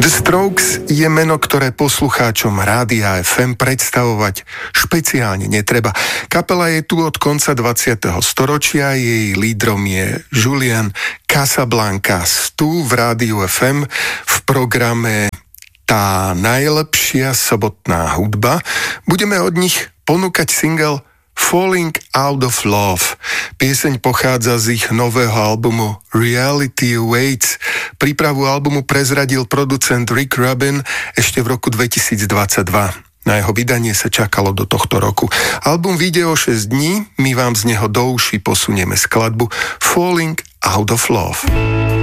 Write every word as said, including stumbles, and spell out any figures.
The Strokes je meno, ktoré poslucháčom Rádia ef em predstavovať špeciálne netreba. Kapela je tu od konca dvadsiateho storočia, jej lídrom je Julian Casablancas. Tu v Rádiu ef em v programe Tá najlepšia sobotná hudba budeme od nich ponúkať single Falling Out of Love. Pieseň pochádza z ich nového albumu Reality Awaits. Prípravu albumu prezradil producent Rick Rubin ešte v roku dvetisícdvadsaťdva. Na jeho vydanie sa čakalo do tohto roku. Album vyjde o šesť dní, my vám z neho do uší posunieme skladbu Falling Out of Love.